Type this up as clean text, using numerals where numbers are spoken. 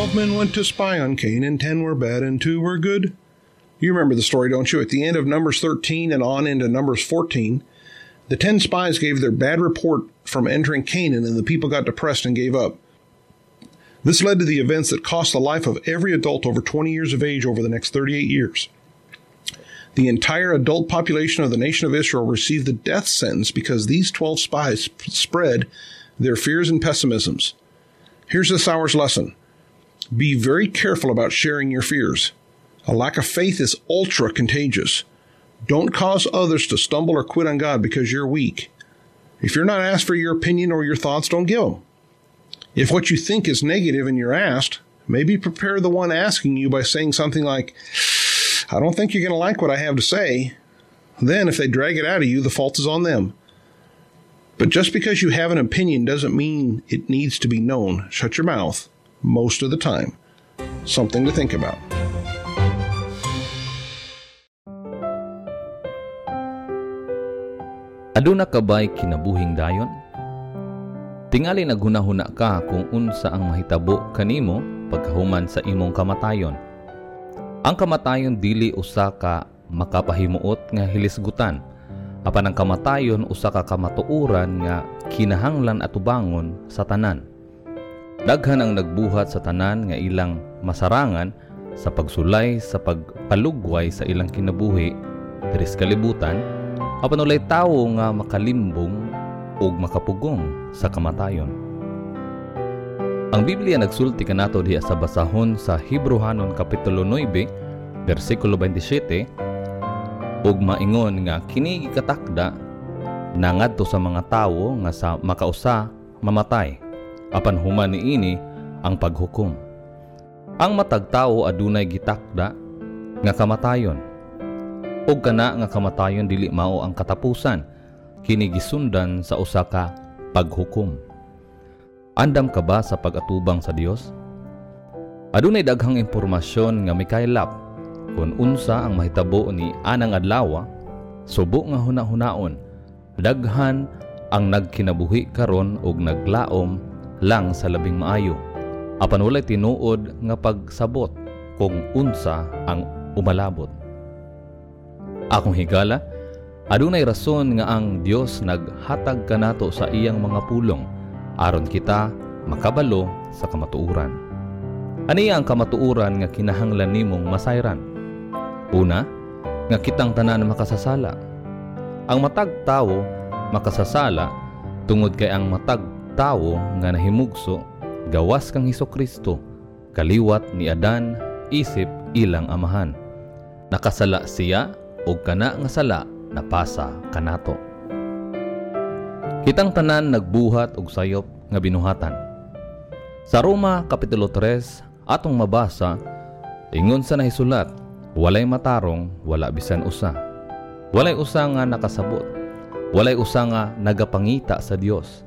12 men went to spy on Cain, and 10 were bad and 2 were good. You remember the story, don't you? At the end of Numbers 13 and on into Numbers 14, the 10 spies gave their bad report from entering Canaan, and the people got depressed and gave up. This led to the events that cost the life of every adult over 20 years of age over the next 38 years. The entire adult population of the nation of Israel received the death sentence because these 12 spies spread their fears and pessimisms. Here's this hour's lesson. Be very careful about sharing your fears. A lack of faith is ultra contagious. Don't cause others to stumble or quit on God because you're weak. If you're not asked for your opinion or your thoughts, don't give them. If what you think is negative and you're asked, maybe prepare the one asking you by saying something like, I don't think you're going to like what I have to say. Then if they drag it out of you, the fault is on them. But just because you have an opinion doesn't mean it needs to be known. Shut your mouth most of the time. Something to think about. Aduna ka ba'y kinabuhing dayon? Tingali naghunahuna ka kung unsa ang mahitabo kanimo pagkahuman sa imong kamatayon. Ang kamatayon dili usa ka makapahimuot nga hilisgutan. Apan ang kamatayon usa ka kamatuoran nga kinahanglan atubangon sa tanan. Daghan ang nagbuhat sa tanan nga ilang masarangan sa pagsulay sa pagpalugway sa ilang kinabuhi diri sa kalibutan. Apan walay tawo nga makalimbong ug makapugong sa kamatayon. Ang Biblia nagsulti kanato diha sa basahon sa Hebrehanon kapitulo 9 bersikulo 27 ug maingon nga kini gikatakda nangadto sa mga tawo nga sa makausa mamatay apan human niini ang paghukom. Ang matag tawo adunay gitakda nga kamatayon. Og kana nga kamatayon dili mao ang katapusan, kini gisundan sa usa ka paghukom. Andam ka ba sa pag-atubang sa Dios? Adunay daghang impormasyon nga mikaylap kung unsa ang mahitabo ni anang adlaw, subo nga hunahunaon. Daghan ang nagkinabuhi karon og naglaom lang sa labing maayo. Apan walay tinuod nga pagsabot kung unsa ang umalabot. Akong higala, adunay rason nga ang Dios naghatag kanato sa iyang mga pulong aron kita makabalo sa kamatuuran. Aniya ang kamatuuran nga kinahanglan nimong masayran? Una, nga kitang tanan makasasala. Ang matag tawo makasasala tungod kay ang matag tawo nga nahimugso gawas kang Hesukristo, kaliwat ni Adan isip ilang amahan. Nakasala siya og kana nga sala napasa kanato. Kitang tanan nagbuhat og sayop nga binuhatan. Sa Roma kapitulo 3 atong mabasa, ingon sa nahisulat, walay matarong, wala bisan usa. Walay usa nga nakasabot, walay usa nga nagapangita sa Dios.